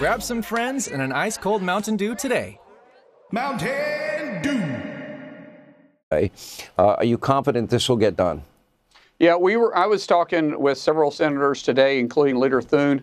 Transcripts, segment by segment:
Grab some friends and an ice-cold Mountain Dew today. Mountain Dew. Are you confident this will get done? Yeah, I was talking with several senators today, including Leader Thune.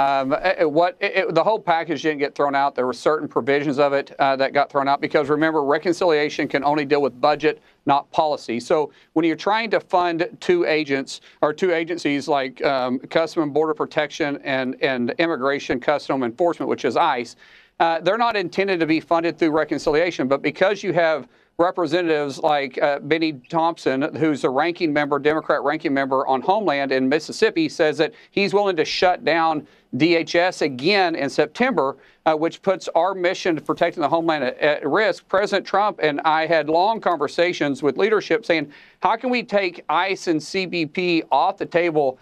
The whole package didn't get thrown out. There were certain provisions of it that got thrown out because, remember, reconciliation can only deal with budget, not policy. So when you're trying to fund two agencies like Customs and Border Protection and Immigration Custom Enforcement, which is ICE, they're not intended to be funded through reconciliation. But because you have representatives like Benny Thompson, who's a Democrat ranking member on Homeland in Mississippi, says that he's willing to shut down DHS again in September, which puts our mission to protecting the homeland at risk. President Trump and I had long conversations with leadership saying, how can we take ICE and CBP off the table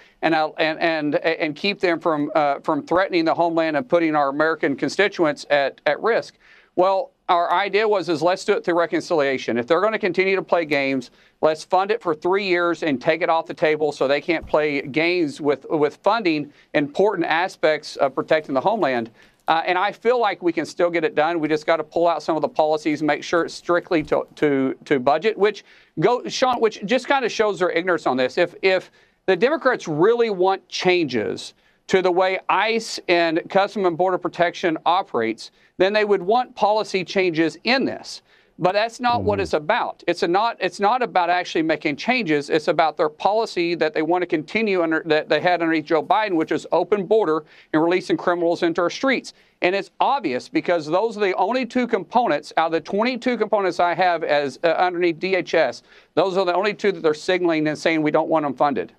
and keep them from threatening the homeland and putting our American constituents at risk? Well, our idea was let's do it through reconciliation. If they're going to continue to play games, let's fund it for 3 years and take it off the table so they can't play games with funding important aspects of protecting the homeland. And I feel like we can still get it done. We just got to pull out some of the policies and make sure it's strictly to budget, which just kind of shows their ignorance on this. If the Democrats really want changes to the way ICE and Customs and Border Protection operates, then they would want policy changes in this. But that's not what it's about. It's not about actually making changes. It's about their policy that they want to continue that they had underneath Joe Biden, which is open border and releasing criminals into our streets. And it's obvious because those are the only two components out of the 22 components I have as underneath DHS. Those are the only two that they're signaling and saying we don't want them funded.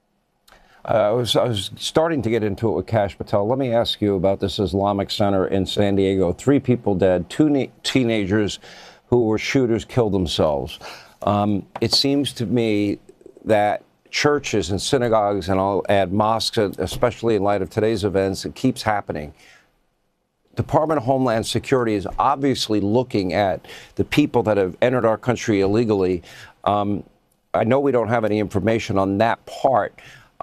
I was starting to get into it with Kash Patel. Let me ask you about this Islamic Center in San Diego. 3 people dead, 2 teenagers who were shooters killed themselves. It seems to me that churches and synagogues, and I'll add mosques, especially in light of today's events, it keeps happening. Department of Homeland Security is obviously looking at the people that have entered our country illegally. I know we don't have any information on that part.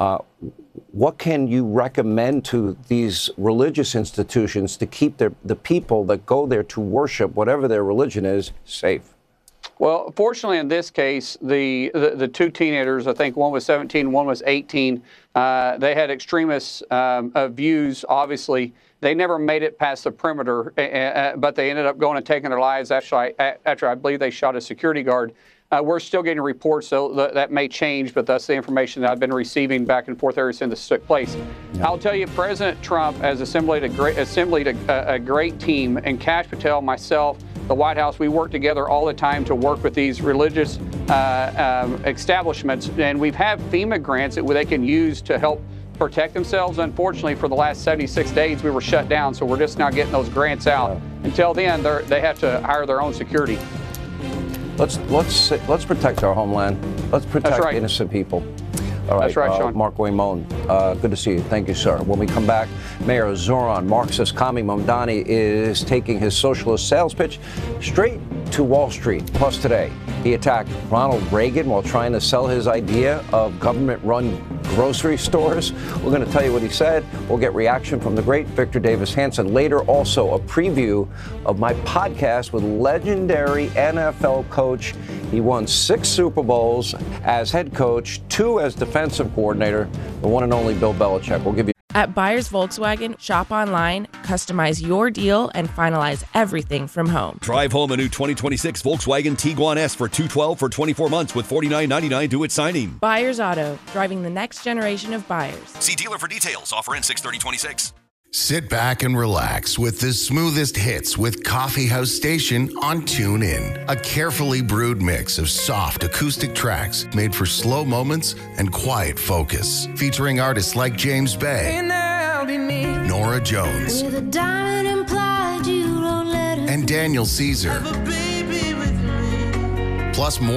What can you recommend to these religious institutions to keep the people that go there to worship, whatever their religion is, safe? Well, fortunately, in this case, the 2 teenagers, I think one was 17, one was 18, they had extremist views, obviously. They never made it past the perimeter, but they ended up going and taking their lives after I believe they shot a security guard. We're still getting reports, so that may change, but that's the information that I've been receiving back and forth ever since this took place. Yeah. I'll tell you, President Trump has assembled a great team, and Kash Patel, myself, the White House, we work together all the time to work with these religious establishments, and we've had FEMA grants that they can use to help protect themselves. Unfortunately, for the last 76 days, we were shut down, so we're just now getting those grants out. Yeah. Until then, they have to hire their own security. Let's protect our homeland. Let's protect innocent people. All right, that's right, Sean. Mark Waymon, good to see you. Thank you, sir. When we come back, Mayor Zoran Marxist Kami Mamdani is taking his socialist sales pitch straight to Wall Street. Plus today, he attacked Ronald Reagan while trying to sell his idea of government-run grocery stores. We're going to tell you what he said. We'll get reaction from the great Victor Davis Hanson. Later, also a preview of my podcast with legendary NFL coach. He won 6 Super Bowls as head coach, 2 as defensive coordinator, the one and only Bill Belichick. We'll give you. At Buyers Volkswagen, shop online, customize your deal, and finalize everything from home. Drive home a new 2026 Volkswagen Tiguan S for $212 for 24 months with $49.99 due at signing. Buyers Auto, driving the next generation of buyers. See dealer for details. Offer ends 6/30/26. Sit back and relax with the smoothest hits with Coffee House Station on TuneIn. A carefully brewed mix of soft acoustic tracks made for slow moments and quiet focus. Featuring artists like James Bay, Nora Jones, and Daniel Caesar. Plus more.